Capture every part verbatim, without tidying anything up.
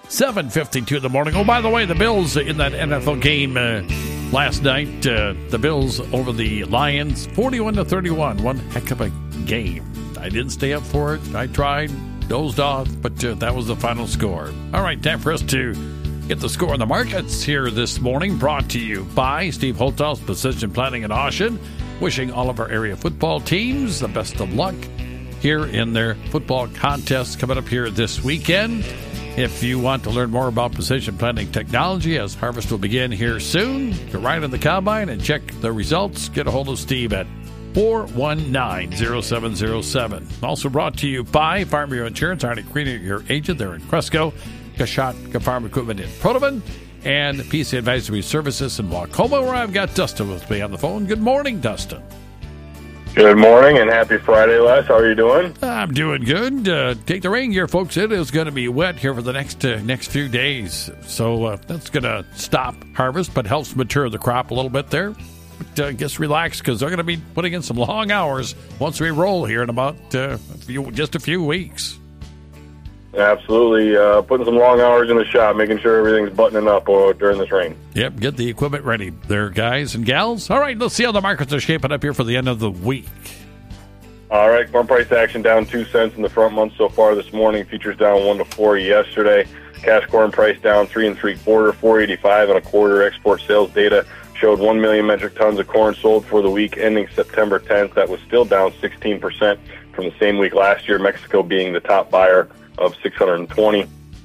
seven fifty-two in the morning. Oh, by the way, the Bills in that N F L game uh, last night, uh, the Bills over the Lions, forty-one to thirty-one. One heck of a game. I didn't stay up for it. I tried, dozed off, but uh, that was the final score. All right, time for us to get the score on the markets here this morning. Brought to you by Steve Holthaus, Precision Planning in Ocean. Wishing all of our area football teams the best of luck here in their football contests coming up here this weekend. If you want to learn more about precision planting technology, as harvest will begin here soon, to ride in the combine and check the results, get a hold of Steve at four one nine, zero seven zero seven. Also brought to you by Farm Bureau Insurance, Arnie Kriener, your agent there in Cresco, Kashatka Farm Equipment in Protovan, and P C Advisory Services in Wacoma, where I've got Dustin with me on the phone. Good morning, Dustin. Good morning and happy Friday, Les. How are you doing? I'm doing good. Uh, take the rain gear, folks. It is going to be wet here for the next uh, next few days. So uh, that's going to stop harvest, but helps mature the crop a little bit there. But uh, just relax because they're going to be putting in some long hours once we roll here in about uh, a few, just a few weeks. Absolutely. Uh, putting some long hours in the shop, making sure everything's buttoning up uh, during this rain. Yep, get the equipment ready there, guys and gals. All right, let's see how the markets are shaping up here for the end of the week. All right, corn price action down two cents in the front month so far this morning. Futures down one to four yesterday. Cash corn price down three and three quarter, four eighty-five and a quarter. Export sales data showed one million metric tons of corn sold for the week ending September tenth. That was still down sixteen percent from the same week last year, Mexico being the top buyer of six hundred twenty.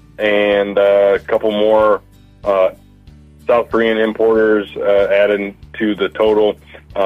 And uh, a couple more uh, South Korean importers uh, added to the total.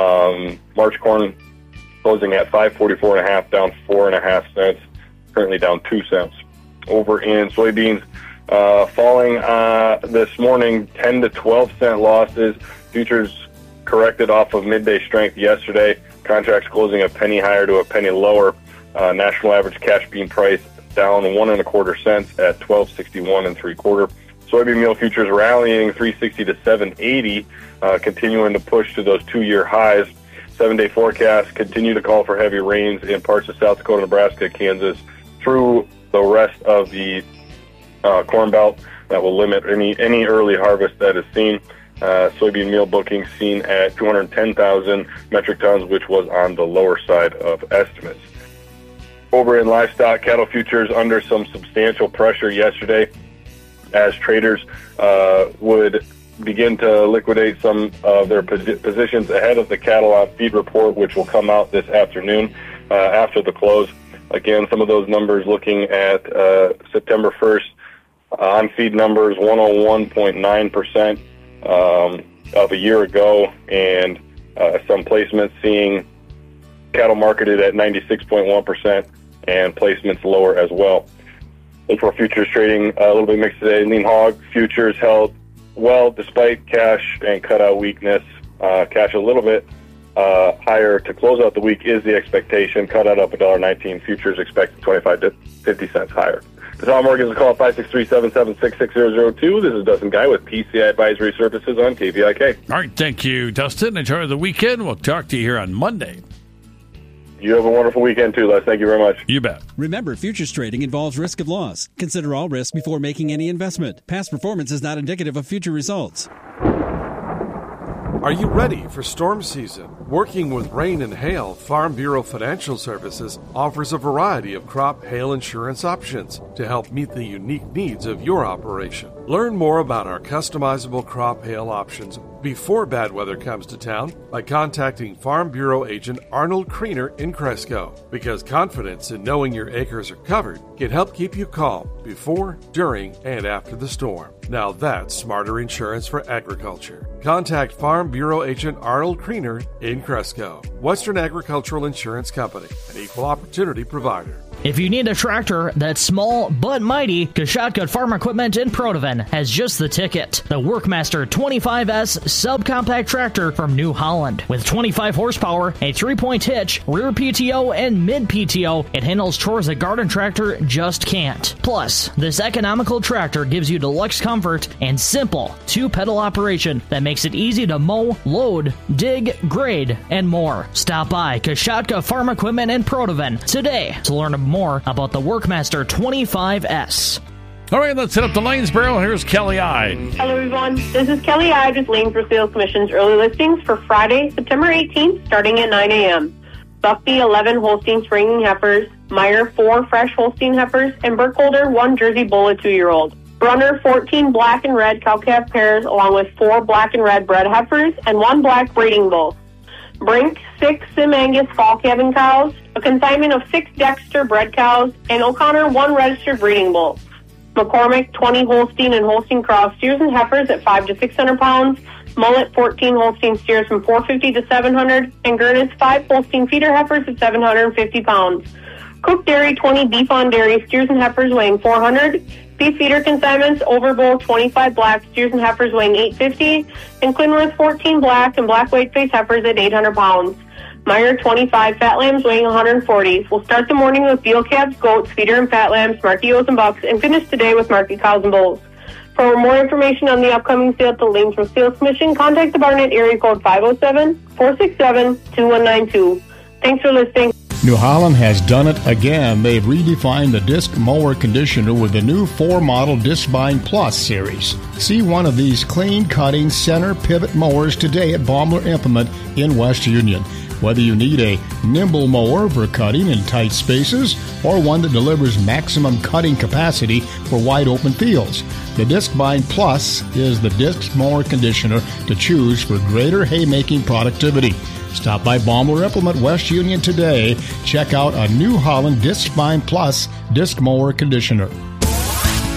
Um, March corn closing at five forty-four and a half, down four and a half cents, currently down two cents. Over in soybeans, uh, falling uh, this morning, ten to twelve cent losses. Futures corrected off of midday strength yesterday. Contracts closing a penny higher to a penny lower. Uh, national average cash bean price down one and a quarter cents at twelve sixty-one and three quarter. Soybean meal futures rallying three sixty to seven eighty, uh, continuing to push to those two-year highs. Seven-day forecasts continue to call for heavy rains in parts of South Dakota, Nebraska, Kansas, through the rest of the uh, Corn Belt. That will limit any any early harvest that is seen. Uh, soybean meal bookings seen at two hundred ten thousand metric tons, which was on the lower side of estimates. Over in livestock, cattle futures under some substantial pressure yesterday as traders uh, would begin to liquidate some of their posi- positions ahead of the cattle on feed report, which will come out this afternoon uh, after the close. Again, some of those numbers looking at uh, September first, uh, on feed numbers one oh one point nine percent um, of a year ago, and uh, some placements seeing cattle marketed at ninety-six point one percent and placements lower as well. And for futures trading, a little bit mixed today. Lean hog futures held well despite cash and cutout weakness. Uh, cash a little bit uh, higher to close out the week is the expectation. Cutout up one dollar nineteen. Futures expected twenty-five to fifty cents higher. The Tom Morgan's call five six three, seven seven six, six zero zero two. This is Dustin Guy with P C I Advisory Services on K V I K. All right, thank you, Dustin. Enjoy the weekend. We'll talk to you here on Monday. You have a wonderful weekend too, Les. Thank you very much. You bet. Remember, futures trading involves risk of loss. Consider all risk before making any investment. Past performance is not indicative of future results. Are you ready for storm season? Working with rain and hail, Farm Bureau Financial Services offers a variety of crop hail insurance options to help meet the unique needs of your operation. Learn more about our customizable crop hail options before bad weather comes to town by contacting Farm Bureau agent Arnold Kriener in Cresco, because confidence in knowing your acres are covered can help keep you calm before, during, and after the storm. Now that's smarter insurance for agriculture. Contact Farm Bureau agent Arnold Kriener in Cresco. Western Agricultural Insurance Company, an equal opportunity provider. If you need a tractor that's small but mighty, Kashatka Farm Equipment in Protovan has just the ticket. The Workmaster twenty-five S subcompact tractor from New Holland. With twenty-five horsepower, a three-point hitch, rear P T O, and mid-P T O, it handles chores a garden tractor just can't. Plus, this economical tractor gives you deluxe comfort and simple two-pedal operation that makes it easy to mow, load, dig, grade, and more. Stop by Kashatka Farm Equipment in Protovan today to learn more about the Workmaster twenty-five S. All right, let's hit up to Lanesboro. Here's Kelly Ide. Hello, everyone. This is Kelly Ide with Lanesboro Sales Commission's early listings for Friday, September eighteenth, starting at nine a.m. Buckby, eleven Holstein springing heifers, Meyer, four fresh Holstein heifers, and Burkholder, one Jersey bull, a two-year-old. Brunner, fourteen black and red cow-calf pairs, along with four black and red bred heifers and one black breeding bull. Brink, six Sim Angus fall calving cows, a consignment of six Dexter bred cows, and O'Connor, one registered breeding bull. McCormick, twenty Holstein and Holstein cross steers and heifers at five to six hundred pounds. Mullet, fourteen Holstein steers from four fifty to seven hundred. And Gurnis, five Holstein feeder heifers at seven hundred fifty pounds. Cook Dairy, twenty beef on dairy steers and heifers weighing four hundred. Beef feeder consignments, Overbull, twenty-five black steers and heifers weighing eight fifty. And Clinworth, fourteen black and black white face heifers at eight hundred pounds. Meyer, twenty-five fat lambs weighing one hundred forty. We'll start the morning with veal calves, goats, feeder and fat lambs, market ewes and bucks, and finish today with market cows and bulls. For more information on the upcoming sale at the Lanesboro Sales Commission, contact the Barnett area code five oh seven, four six seven, two one nine two. Thanks for listening. New Holland has done it again. They've redefined the disc mower conditioner with the new four-model Discbind Plus series. See one of these clean-cutting center pivot mowers today at Baumler Implement in West Union. Whether you need a nimble mower for cutting in tight spaces or one that delivers maximum cutting capacity for wide-open fields, the Discbind Plus is the disc mower conditioner to choose for greater haymaking productivity. Stop by Baumler Implement West Union today. Check out a New Holland Discbind Plus disc mower conditioner.